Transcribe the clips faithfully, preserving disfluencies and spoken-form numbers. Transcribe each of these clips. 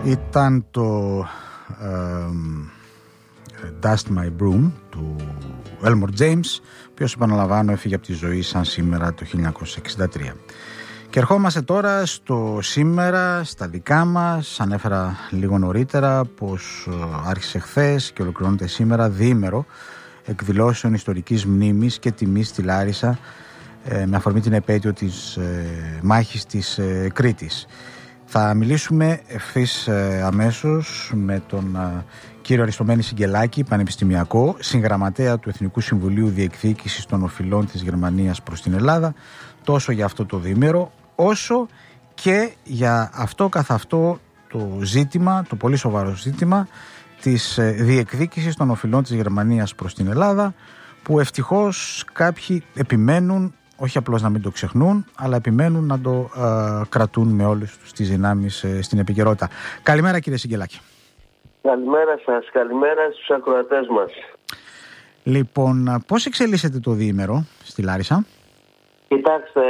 Ήταν το ε, Dust My Broom του Elmore James, ο οποίος, επαναλαμβάνω, έφυγε από τη ζωή σαν σήμερα το χίλια εννιακόσια εξήντα τρία. Και ερχόμαστε τώρα στο σήμερα, στα δικά μας. Ανέφερα λίγο νωρίτερα πως άρχισε χθες και ολοκληρώνεται σήμερα διήμερο εκδηλώσεων ιστορικής μνήμης και τιμής στη Λάρισα ε, με αφορμή την επέτειο της ε, μάχης της ε, Κρήτης. Θα μιλήσουμε ευθύς ε, αμέσως με τον ε, κύριο Αριστομένη Συγγελάκη, πανεπιστημιακό, συγγραμματέα του Εθνικού Συμβουλίου Διεκδίκησης των Οφειλών της Γερμανίας προς την Ελλάδα, τόσο για αυτό το διήμερο, όσο και για αυτό καθ' αυτό το ζήτημα, το πολύ σοβαρό ζήτημα της ε, διεκδίκησης των οφειλών της Γερμανίας προς την Ελλάδα, που ευτυχώς κάποιοι επιμένουν, όχι απλώς να μην το ξεχνούν, αλλά επιμένουν να το ε, κρατούν με όλες τους τις δυνάμεις ε, στην επικαιρότητα. Καλημέρα, κύριε Συγγελάκη. Καλημέρα σας, καλημέρα στους ακροατές μας. Λοιπόν, πώς εξελίσσεται το διήμερο στη Λάρισα? Κοιτάξτε,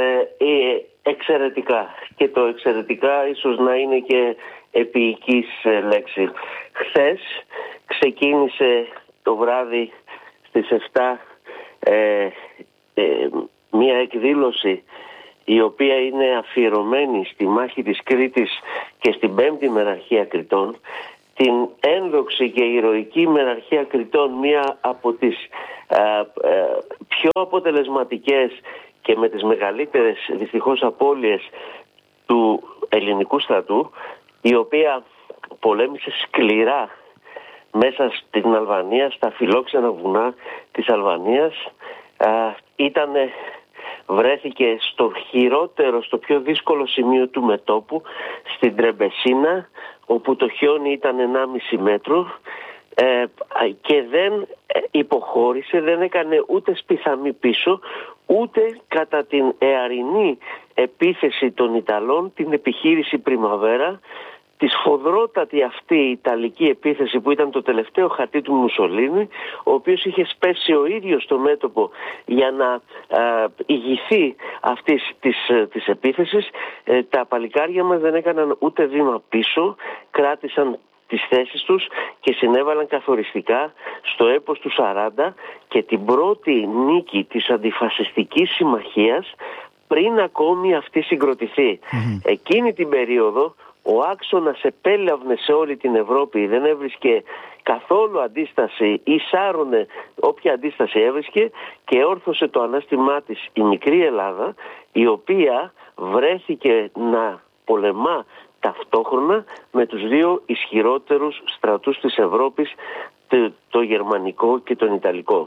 ε, εξαιρετικά. Και το εξαιρετικά ίσως να είναι και επίοικης λέξη. Χθες ξεκίνησε το βράδυ στις επτά ε, ε, μια εκδήλωση η οποία είναι αφιερωμένη στη μάχη της Κρήτης και στην πέμπτη μεραρχία Κρητών, την ένδοξη και ηρωική μεραρχία Κρητών, μία από τις α, α, πιο αποτελεσματικές και με τις μεγαλύτερες δυστυχώς απώλειες του ελληνικού στρατού, η οποία πολέμησε σκληρά μέσα στην Αλβανία, στα φιλόξενα βουνά της Αλβανίας. Α, ήτανε, βρέθηκε στο χειρότερο, στο πιο δύσκολο σημείο του μετώπου, στην Τρεμπεσίνα, όπου το χιόνι ήταν ενάμιση μέτρο, ε, και δεν υποχώρησε, δεν έκανε ούτε σπιθαμή πίσω, ούτε κατά την εαρινή επίθεση των Ιταλών, την επιχείρηση Πριμαβέρα, τη σφοδρότατη αυτή η Ιταλική επίθεση που ήταν το τελευταίο χαρτί του Μουσολίνη, ο οποίος είχε σπέσει ο ίδιος στο μέτωπο για να α, ηγηθεί αυτής της, της επίθεσης. Ε, τα παλικάρια μας δεν έκαναν ούτε βήμα πίσω, κράτησαν τις θέσεις τους και συνέβαλαν καθοριστικά στο έπος του σαράντα και την πρώτη νίκη της αντιφασιστικής συμμαχίας πριν ακόμη αυτή συγκροτηθεί. Mm-hmm. Εκείνη την περίοδο ο άξονας επέλαυνε σε όλη την Ευρώπη, δεν έβρισκε καθόλου αντίσταση ή σάρωνε όποια αντίσταση έβρισκε και όρθωσε το ανάστημά της η μικρή Ελλάδα, η οποία βρέθηκε να πολεμά ταυτόχρονα με τους δύο ισχυρότερους στρατούς της Ευρώπης, το, το γερμανικό και τον ιταλικό.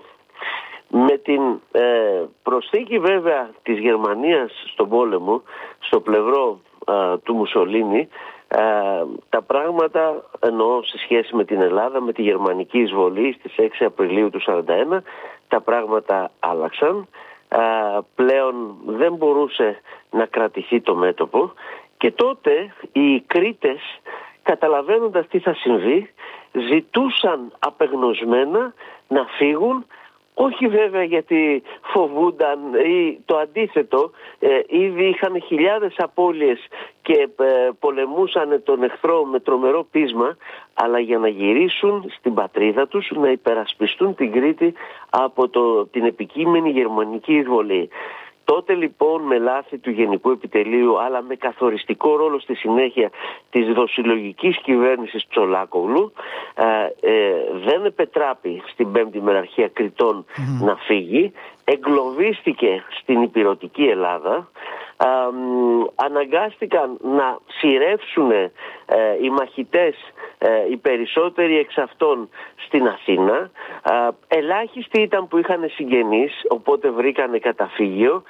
Με την ε, προσθήκη βέβαια της Γερμανίας στον πόλεμο, στο πλευρό α, του Μουσολίνη, α, τα πράγματα, εννοώ σε σχέση με την Ελλάδα, με τη γερμανική εισβολή στις έξι Απριλίου του σαράντα ένα, τα πράγματα άλλαξαν. Α, πλέον δεν μπορούσε να κρατηθεί το μέτωπο και τότε οι Κρήτες, καταλαβαίνοντας τι θα συμβεί, ζητούσαν απεγνωσμένα να φύγουν, όχι βέβαια γιατί φοβούνταν ή το αντίθετο, ε, ήδη είχαν χιλιάδες απώλειες και ε, πολεμούσαν τον εχθρό με τρομερό πείσμα, αλλά για να γυρίσουν στην πατρίδα τους, να υπερασπιστούν την Κρήτη από το, την επικείμενη γερμανική εισβολή. Τότε λοιπόν, με λάθη του Γενικού Επιτελείου, αλλά με καθοριστικό ρόλο στη συνέχεια της δοσυλλογικής κυβέρνησης Τσολάκογλου, ε, ε, δεν επετράπη στην πέμπτη μεραρχία Κρητών mm. να φύγει, εγκλωβίστηκε στην ηπειρωτική Ελλάδα, ε, αναγκάστηκαν να σειρεύσουν ε, οι μαχητές, ε, οι περισσότεροι εξ αυτών, στην Αθήνα. Ε, ελάχιστοι ήταν που είχαν συγγενείς, οπότε βρήκανε καταφύγιο.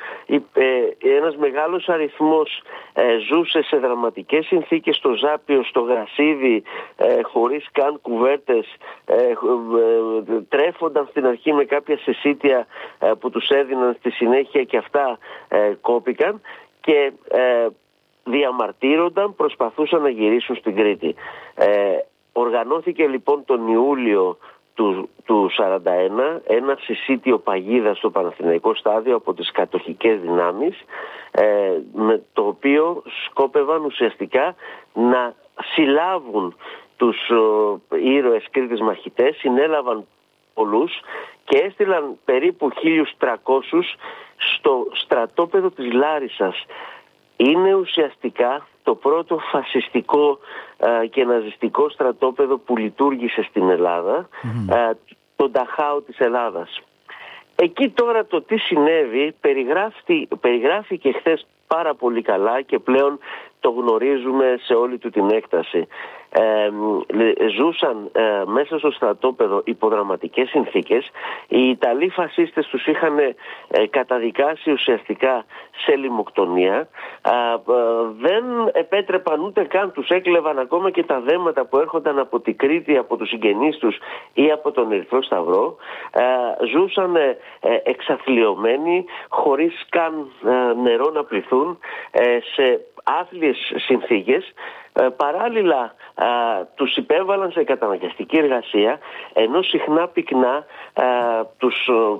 Ε, ένας μεγάλος αριθμός ε, ζούσε σε δραματικές συνθήκες στο Ζάπιο, στο Γρασίδι, ε, χωρίς καν κουβέρτες, ε, ε, τρέφονταν στην αρχή με κάποια σεσίτια ε, που τους έδιναν, στη συνέχεια και αυτά ε, κόπηκαν και ε, διαμαρτύρονταν, προσπαθούσαν να γυρίσουν στην Κρήτη. Ε, οργανώθηκε λοιπόν τον Ιούλιο του, του σαράντα ένα ένα συσίτιο παγίδα στο Παναθηναϊκό στάδιο από τις κατοχικές δυνάμεις, ε, με το οποίο σκόπευαν ουσιαστικά να συλλάβουν τους ε, ήρωες Κρήτης μαχητές, συνέλαβαν πολλούς και έστειλαν περίπου χίλιους τριακόσιους στο στρατόπεδο της Λάρισσας. Είναι ουσιαστικά το πρώτο φασιστικό ε, και ναζιστικό στρατόπεδο που λειτουργήσε στην Ελλάδα, mm. ε, το Νταχάου της Ελλάδας. Εκεί τώρα το τι συνέβη περιγράφει, περιγράφηκε χθες πάρα πολύ καλά και πλέον το γνωρίζουμε σε όλη του την έκταση. Ε, ζούσαν ε, μέσα στο στρατόπεδο υποδραματικές συνθήκες. Οι Ιταλοί φασίστες τους είχαν ε, καταδικάσει ουσιαστικά σε λιμοκτονία. Ε, ε, δεν επέτρεπαν ούτε καν, τους έκλεβαν ακόμα και τα δέματα που έρχονταν από την Κρήτη, από τους συγγενείς τους ή από τον Ερυθρό Σταυρό. Ε, ζούσαν ε, εξαθλιωμένοι, χωρίς καν ε, νερό να πληθούν, ε, σε άθλιες συνθήκες. Ε, παράλληλα ε, τους υπέβαλαν σε καταναγκαστική εργασία, ενώ συχνά πυκνά ε, τους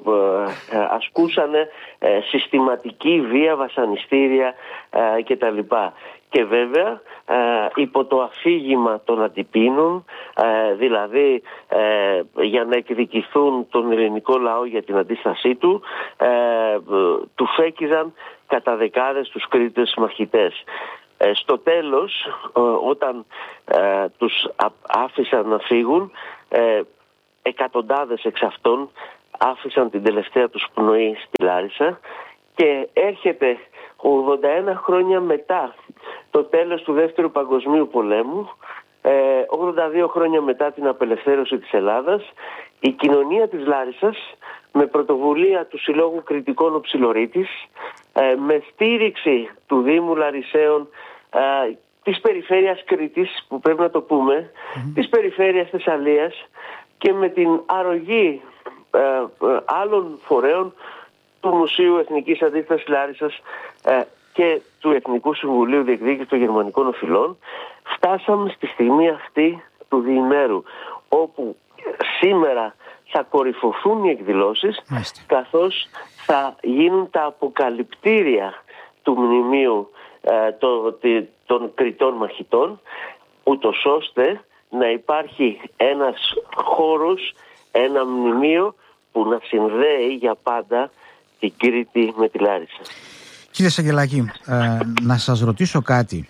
ε, ε, ασκούσαν ε, συστηματική βία, βασανιστήρια ε, κτλ. Και βέβαια ε, υπό το αφήγημα των αντιπίνων, ε, δηλαδή ε, για να εκδικηθούν τον ελληνικό λαό για την αντίστασή του, ε, ε, του φέκιζαν κατά δεκάδες τους Κρήτες μαχητές. Ε, στο τέλος, ε, όταν ε, τους άφησαν να φύγουν, ε, εκατοντάδες εξ αυτών άφησαν την τελευταία τους πνοή στη Λάρισα και έρχεται ογδόντα ένα χρόνια μετά το τέλος του Δεύτερου Παγκοσμίου Πολέμου, ε, ογδόντα δύο χρόνια μετά την απελευθέρωση της Ελλάδας, η κοινωνία της Λάρισσας με πρωτοβουλία του Συλλόγου Κρητικών Οψιλορίτης, ε, με στήριξη του Δήμου Λαρισαίων, ε, της περιφέρειας Κρήτης, που πρέπει να το πούμε, mm-hmm. της περιφέρειας Θεσσαλίας και με την αρρωγή ε, ε, άλλων φορέων του Μουσείου Εθνικής Αντίστασης Λάρισσας ε, και του Εθνικού Συμβουλίου Διεκδίκησης των Γερμανικών Οφειλών, φτάσαμε στη στιγμή αυτή του διημέρου, όπου σήμερα θα κορυφωθούν οι εκδηλώσεις, Μάλιστα. καθώς θα γίνουν τα αποκαλυπτήρια του μνημείου ε, το, των Κρητών μαχητών, ούτως ώστε να υπάρχει ένας χώρος, ένα μνημείο που να συνδέει για πάντα την Κρήτη με τη Λάρισα. Κύριε Σαγγελάκη, ε, να σας ρωτήσω κάτι.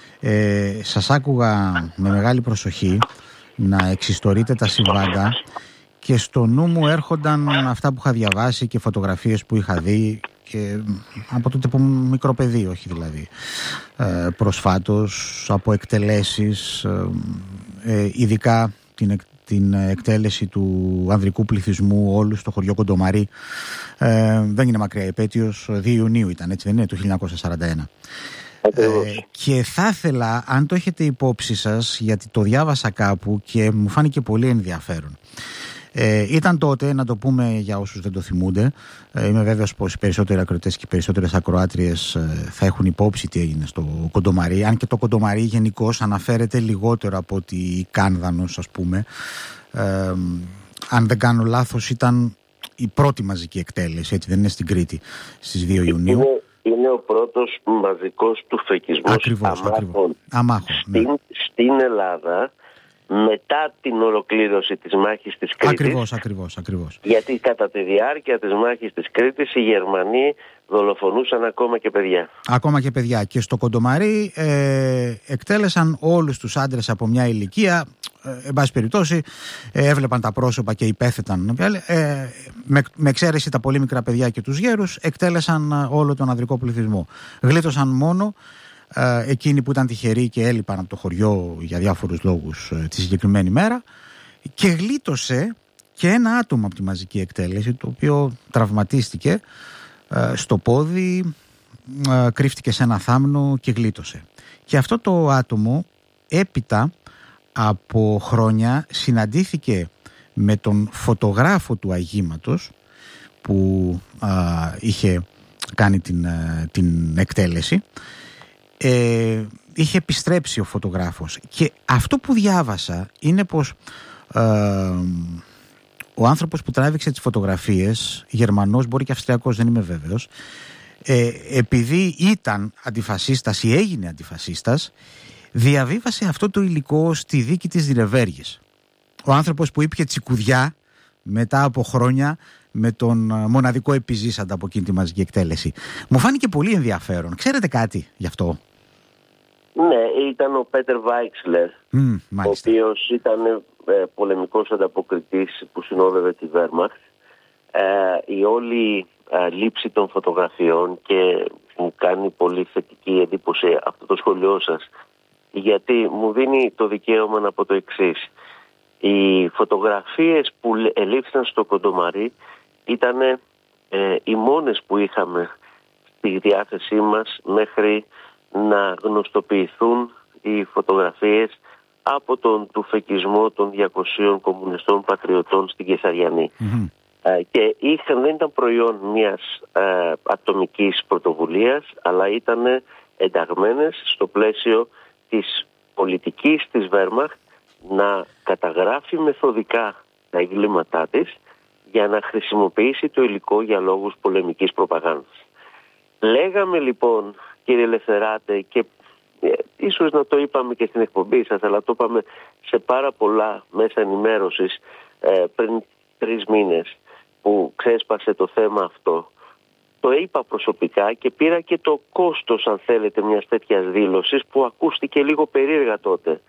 Ε, σας άκουγα με μεγάλη προσοχή να εξιστορείτε τα συμβάντα και στο νου μου έρχονταν αυτά που είχα διαβάσει και φωτογραφίες που είχα δει και από τότε που ήμουν μικρό παιδί, όχι δηλαδή ε, προσφάτως, από εκτελέσεις, ε, ε, ειδικά την, την εκτέλεση του ανδρικού πληθυσμού όλου στο χωριό Κοντομαρί. Ε, δεν είναι μακριά η επέτειος, δύο Ιουνίου ήταν, έτσι δεν είναι, του χίλια εννιακόσια σαράντα ένα. Ε, και θα ήθελα, αν το έχετε υπόψη σας, γιατί το διάβασα κάπου και μου φάνηκε πολύ ενδιαφέρον. Ε, ήταν τότε, να το πούμε για όσους δεν το θυμούνται, ε, είμαι βέβαιος πως οι περισσότεροι ακροατές και οι περισσότερες ακροάτριες ε, θα έχουν υπόψη τι έγινε στο Κοντομαρί, αν και το Κοντομαρί γενικώς αναφέρεται λιγότερο από ότι Κάνδανος, ας πούμε. Ε, αν δεν κάνω λάθος, ήταν η πρώτη μαζική εκτέλεση, έτσι δεν είναι, στην Κρήτη στις δύο Ιουνίου. Είναι, είναι ο πρώτος μαζικός του φεκισμός ακριβώς, αμάχων, αμάχων. αμάχων ναι. στην, στην Ελλάδα, μετά την ολοκλήρωση της μάχης της Κρήτης. Ακριβώς, ακριβώς, ακριβώς. Γιατί κατά τη διάρκεια της μάχης της Κρήτης οι Γερμανοί δολοφονούσαν ακόμα και παιδιά. Ακόμα και παιδιά. Και στο Κοντομαρί ε, εκτέλεσαν όλους τους άντρες από μια ηλικία, ε, εν πάση περιπτώσει, ε, έβλεπαν τα πρόσωπα και υπέθεταν. Ε, με, με εξαίρεση τα πολύ μικρά παιδιά και τους γέρους, εκτέλεσαν όλο τον ανδρικό πληθυσμό. Γλίτωσαν μόνο Uh, εκείνοι που ήταν τυχεροί και έλειπαν από το χωριό για διάφορους λόγους uh, τη συγκεκριμένη μέρα, και γλίτωσε και ένα άτομο από τη μαζική εκτέλεση, το οποίο τραυματίστηκε uh, στο πόδι, uh, κρύφτηκε σε ένα θάμνο και γλίτωσε. Και αυτό το άτομο έπειτα από χρόνια συναντήθηκε με τον φωτογράφο του αγήματος που uh, είχε κάνει την, uh, την εκτέλεση. Ε, είχε επιστρέψει ο φωτογράφος και αυτό που διάβασα είναι πως ε, ο άνθρωπος που τράβηξε τις φωτογραφίες, Γερμανός, μπορεί και Αυστριακός, δεν είμαι βέβαιος, ε, επειδή ήταν αντιφασίστας ή έγινε αντιφασίστας, διαβίβασε αυτό το υλικό στη δίκη της Δινεβέργης. Ο άνθρωπος που ήπιε τσικουδιά μετά από χρόνια με τον μοναδικό επιζήσαντα από εκείνη τη μαζική εκτέλεση. Μου φάνηκε πολύ ενδιαφέρον. Ξέρετε κάτι γι' αυτό? Ναι, ήταν ο Πέτερ Βάιξλερ, mm, ο οποίος ήταν ε, πολεμικός ανταποκριτής που συνόδευε τη Βέρμαχτ. Ε, η όλη ε, λήψη των φωτογραφιών, και μου κάνει πολύ θετική εντύπωση αυτό το σχολείο σας, γιατί μου δίνει το δικαίωμα να πω το εξής. Οι φωτογραφίες που ελήφθησαν στο Κοντομαρί ήταν ε, οι μόνες που είχαμε στη διάθεσή μας μέχρι να γνωστοποιηθούν οι φωτογραφίες από τον τουφεκισμό των διακοσίων κομμουνιστών πατριωτών στην Κεσαριανή. Mm-hmm. Ε, και είχαν, δεν ήταν προϊόν μιας ε, ατομικής πρωτοβουλίας, αλλά ήταν ενταγμένες στο πλαίσιο της πολιτικής της Βέρμαχτ να καταγράφει μεθοδικά τα εγκλήματά της για να χρησιμοποιήσει το υλικό για λόγους πολεμικής προπαγάνδας. Λέγαμε λοιπόν, κύριε Ελευθεράτε, και ε, ίσως να το είπαμε και στην εκπομπή σας, αλλά το είπαμε σε πάρα πολλά μέσα ενημέρωσης ε, πριν τρεις μήνες που ξέσπασε το θέμα αυτό. Το είπα προσωπικά και πήρα και το κόστος, αν θέλετε, μιας τέτοιας δήλωσης που ακούστηκε λίγο περίεργα τότε.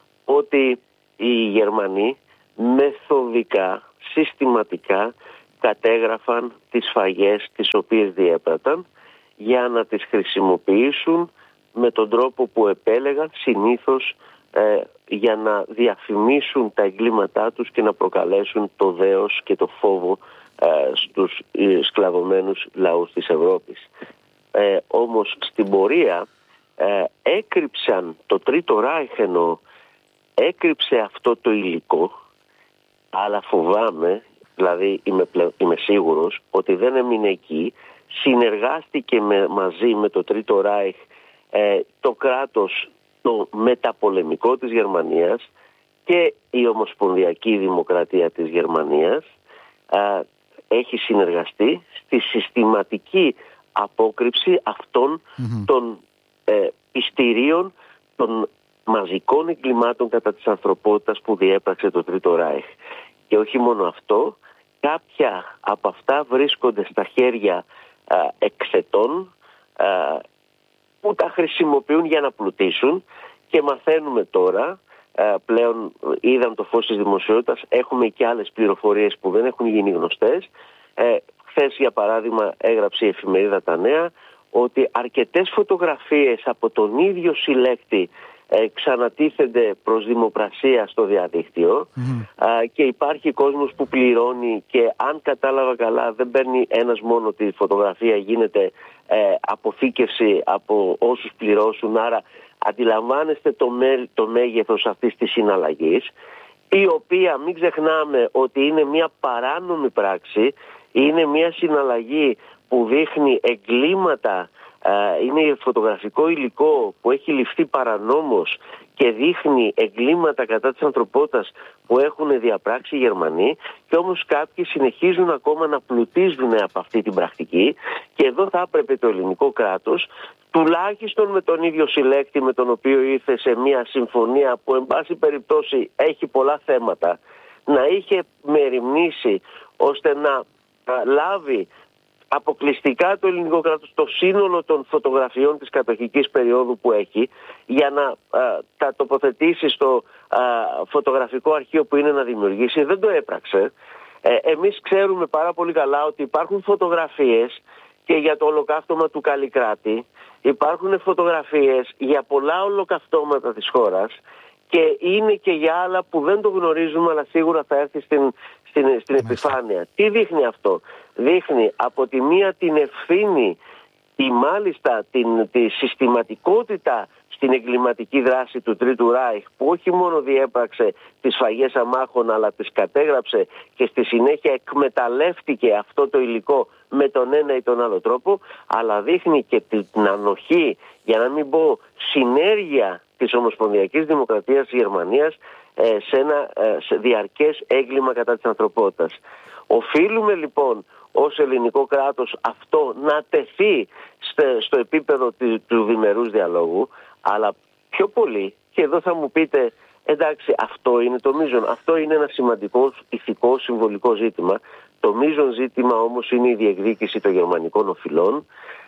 Ότι οι Γερμανοί μεθοδικά, συστηματικά κατέγραφαν τις σφαγές τις οποίες διέπραταν για να τις χρησιμοποιήσουν με τον τρόπο που επέλεγαν, συνήθως ε, για να διαφημίσουν τα εγκλήματά τους και να προκαλέσουν το δέος και το φόβο ε, στους ε, σκλαβωμένους λαούς της Ευρώπης. Ε, όμως στην πορεία ε, έκρυψαν, το Τρίτο Ράιχ εννοώ, έκρυψε αυτό το υλικό, αλλά φοβάμαι, δηλαδή είμαι, πλε, είμαι σίγουρος ότι δεν έμεινε εκεί, συνεργάστηκε με, μαζί με το Τρίτο Ράιχ ε, το κράτος το μεταπολεμικό της Γερμανίας και η Ομοσπονδιακή Δημοκρατία της Γερμανίας ε, έχει συνεργαστεί στη συστηματική απόκρυψη αυτών mm-hmm. των ε, πιστηρίων των μαζικών εγκλημάτων κατά της ανθρωπότητας που διέπραξε το Τρίτο Ράιχ. Και όχι μόνο αυτό, κάποια από αυτά βρίσκονται στα χέρια α, εξετών α, που τα χρησιμοποιούν για να πλουτίσουν, και μαθαίνουμε τώρα, α, πλέον είδαμε το φως της δημοσιότητας, έχουμε και άλλες πληροφορίες που δεν έχουν γίνει γνωστές. Ε, χθες για παράδειγμα έγραψε η εφημερίδα Τα Νέα ότι αρκετές φωτογραφίες από τον ίδιο συλλέκτη Ε, ξανατίθενται προς δημοπρασία στο διαδίκτυο mm-hmm. α, και υπάρχει κόσμος που πληρώνει, και αν κατάλαβα καλά δεν παίρνει ένας μόνο τη φωτογραφία, γίνεται ε, αποθήκευση από όσους πληρώσουν, άρα αντιλαμβάνεστε το, μέ, το μέγεθος αυτής της συναλλαγής, η οποία μην ξεχνάμε ότι είναι μια παράνομη πράξη, είναι μια συναλλαγή που δείχνει εγκλήματα. Uh, είναι φωτογραφικό υλικό που έχει ληφθεί παρανόμως και δείχνει εγκλήματα κατά της ανθρωπότητας που έχουν διαπράξει οι Γερμανοί, και όμως κάποιοι συνεχίζουν ακόμα να πλουτίζουν από αυτή την πρακτική, και εδώ θα έπρεπε το ελληνικό κράτος, τουλάχιστον με τον ίδιο συλλέκτη με τον οποίο ήρθε σε μια συμφωνία που εν πάση περιπτώσει έχει πολλά θέματα, να είχε μεριμνήσει ώστε να uh, λάβει αποκλειστικά το ελληνικό κράτος το σύνολο των φωτογραφιών της κατοχικής περίοδου που έχει, για να α, τα τοποθετήσει στο α, φωτογραφικό αρχείο που είναι να δημιουργήσει. Δεν το έπραξε. Ε, εμείς ξέρουμε πάρα πολύ καλά ότι υπάρχουν φωτογραφίες και για το ολοκαύτωμα του Καλλικράτη, υπάρχουν φωτογραφίες για πολλά ολοκαυτώματα της χώρας, και είναι και για άλλα που δεν το γνωρίζουμε, αλλά σίγουρα θα έρθει στην, στην, στην επιφάνεια. Τι δείχνει αυτό? Δείχνει από τη μία την ευθύνη, ή μάλιστα την, τη συστηματικότητα στην εγκληματική δράση του Τρίτου Ράιχ, που όχι μόνο διέπραξε τις σφαγές αμάχων, αλλά τις κατέγραψε και στη συνέχεια εκμεταλλεύτηκε αυτό το υλικό με τον ένα ή τον άλλο τρόπο, αλλά δείχνει και την ανοχή, για να μην πω συνέργεια, της Ομοσπονδιακής Δημοκρατίας της Γερμανίας σε ένα σε διαρκές έγκλημα κατά της ανθρωπότητας. Οφείλουμε λοιπόν ως ελληνικό κράτος αυτό να τεθεί στο επίπεδο του, του διμερούς διαλόγου, αλλά πιο πολύ, και εδώ θα μου πείτε, εντάξει, αυτό είναι το μείζον, αυτό είναι ένα σημαντικό ηθικό συμβολικό ζήτημα. Το μείζον ζήτημα όμως είναι η διεκδίκηση των γερμανικών οφειλών,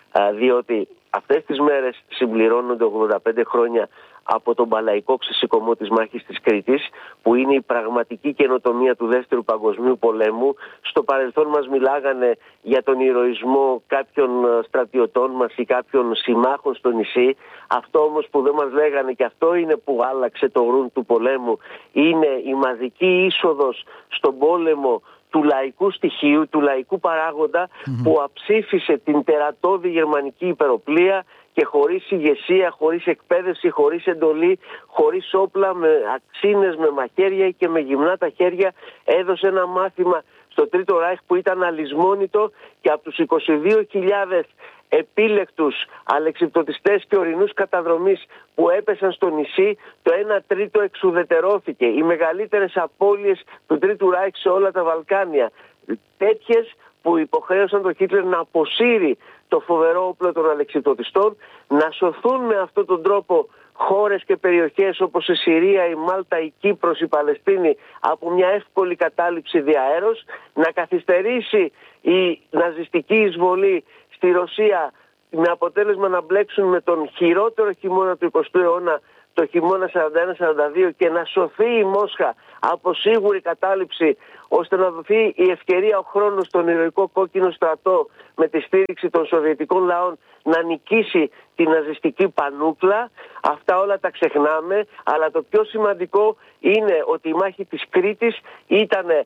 διότι αυτές τις μέρες συμπληρώνονται ογδόντα πέντε χρόνια από τον παλαϊκό ξεσηκωμό της μάχης της Κρήτης, που είναι η πραγματική καινοτομία του Δεύτερου Παγκοσμίου Πολέμου. Στο παρελθόν μας μιλάγανε για τον ηρωισμό κάποιων στρατιωτών μας ή κάποιων συμμάχων στο νησί. Αυτό όμως που δεν μας λέγανε, και αυτό είναι που άλλαξε το ρουν του πολέμου, είναι η μαζική είσοδος στον πόλεμο του λαϊκού στοιχείου, του λαϊκού παράγοντα, mm-hmm. που αψήφισε την τερατώδη γερμανική υπεροπλία και χωρίς ηγεσία, χωρίς εκπαίδευση, χωρίς εντολή, χωρίς όπλα, με αξίνες, με μαχαίρια και με γυμνά τα χέρια, έδωσε ένα μάθημα στο Τρίτο Ράιχ που ήταν αλυσμόνητο, και από τους είκοσι δύο χιλιάδες επίλεκτους αλεξιπτωτιστές και ορεινούς καταδρομής που έπεσαν στο νησί, το ένα τρίτο εξουδετερώθηκε. Οι μεγαλύτερες απώλειες του Τρίτου Ράιχ σε όλα τα Βαλκάνια. Τέτοιες που υποχρέωσαν τον Χίτλερ να αποσύρει το φοβερό όπλο των αλεξιπτωτιστών, να σωθούν με αυτόν τον τρόπο χώρες και περιοχές όπως η Συρία, η Μάλτα, η Κύπρος, η Παλαιστίνη από μια εύκολη κατάληψη διαέρος, να καθυστερήσει η ναζιστική εισβολή στη Ρωσία με αποτέλεσμα να μπλέξουν με τον χειρότερο χειμώνα του εικοστού αιώνα, το χειμώνα σαράντα ένα σαράντα δύο, και να σωθεί η Μόσχα από σίγουρη κατάληψη, ώστε να δοθεί η ευκαιρία, ο χρόνος στον ηρωικό κόκκινο στρατό με τη στήριξη των σοβιετικών λαών να νικήσει την ναζιστική πανούκλα. Αυτά όλα τα ξεχνάμε, αλλά το πιο σημαντικό είναι ότι η μάχη της Κρήτης ήταν, ε,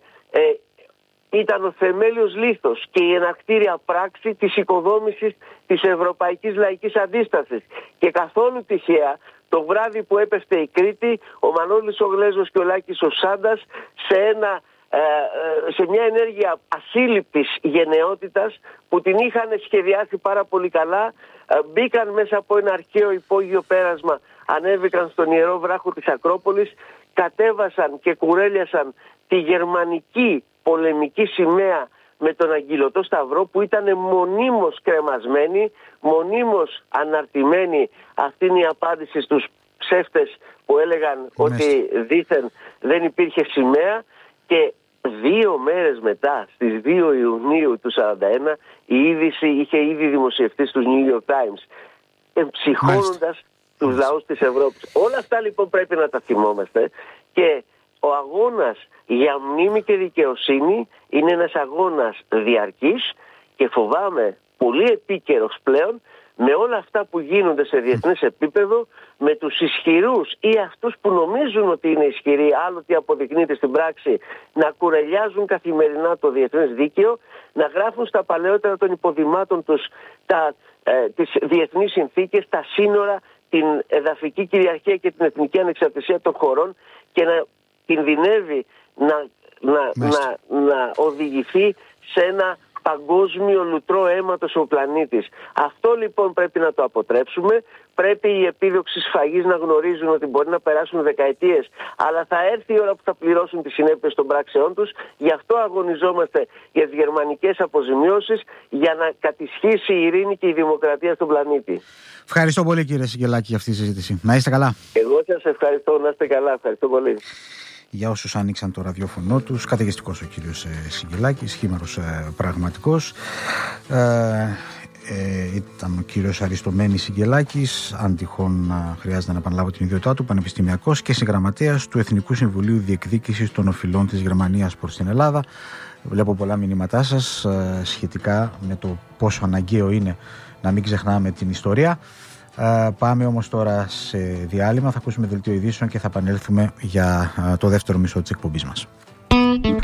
ήταν ο θεμέλιος λίθος και η εναρκτήρια πράξη της οικοδόμησης της ευρωπαϊκής λαϊκής αντίστασης. Και καθόλου τυχαία, το βράδυ που έπεφτε η Κρήτη, ο Μανώλης ο Γλέζος και ο Λάκης ο Σάντας, σε, ένα, ε, σε μια ενέργεια ασύλληπτης γενναιότητας που την είχαν σχεδιάσει πάρα πολύ καλά, ε, μπήκαν μέσα από ένα αρχαίο υπόγειο πέρασμα, ανέβηκαν στον ιερό βράχο της Ακρόπολης, κατέβασαν και κουρέλιασαν τη γερμανική πολεμική σημαία με τον Αγγυλωτό Σταυρό, που ήταν μονίμως κρεμασμένη, μονίμως αναρτημένη. Αυτή είναι η απάντηση στους ψεύτες που έλεγαν Μες. ότι δήθεν δεν υπήρχε σημαία. Και δύο μέρες μετά, στις δύο Ιουνίου του σαράντα ένα, η είδηση είχε ήδη δημοσιευτεί στους New York Times, εμψυχώνοντας τους λαούς της Ευρώπης. Όλα αυτά λοιπόν πρέπει να τα θυμόμαστε, και ο αγώνας για μνήμη και δικαιοσύνη είναι ένας αγώνας διαρκής και φοβάμαι πολύ επίκαιρος πλέον, με όλα αυτά που γίνονται σε διεθνές επίπεδο, με τους ισχυρούς ή αυτούς που νομίζουν ότι είναι ισχυροί, άλλοτε αποδεικνύεται στην πράξη, να κουρελιάζουν καθημερινά το διεθνές δίκαιο, να γράφουν στα παλαιότερα των υποδημάτων τους τα, ε, τις διεθνείς συνθήκες, τα σύνορα, την εδαφική κυριαρχία και την εθνική ανεξαρτησία των χωρών, και να κινδυνεύει να, να, να, να οδηγηθεί σε ένα παγκόσμιο λουτρό αίματος ο πλανήτης. Αυτό λοιπόν πρέπει να το αποτρέψουμε. Πρέπει οι επίδοξοι σφαγείς να γνωρίζουν ότι μπορεί να περάσουν δεκαετίες, αλλά θα έρθει η ώρα που θα πληρώσουν τις συνέπειες των πράξεών τους. Γι' αυτό αγωνιζόμαστε για τις γερμανικές αποζημιώσεις, για να κατησχίσει η ειρήνη και η δημοκρατία στον πλανήτη. Ευχαριστώ πολύ, κύριε Σιγγελάκη, για αυτή τη συζήτηση. Να είστε καλά. Εγώ σας ευχαριστώ. Να είστε καλά. Ευχαριστώ πολύ. Για όσους άνοιξαν το ραδιόφωνο τους, καταιγιστικός ο κύριος ε, Σιγγελάκης, χήμαρος ε, πραγματικός. Ε, ε, ήταν ο κύριος Αριστομένης Σιγγελάκης, αν τυχόν ε, χρειάζεται να επαναλάβω την ιδιότητά του, πανεπιστημιακός και συγγραμματέας του Εθνικού Συμβουλίου Διεκδίκησης των Οφειλών της Γερμανίας προς την Ελλάδα. Βλέπω πολλά μηνύματά σας ε, σχετικά με το πόσο αναγκαίο είναι να μην ξεχνάμε την ιστορία. Uh, πάμε όμως τώρα σε διάλειμμα, θα ακούσουμε δελτίο ειδήσεων και θα επανέλθουμε για uh, το δεύτερο μισό της εκπομπής μας.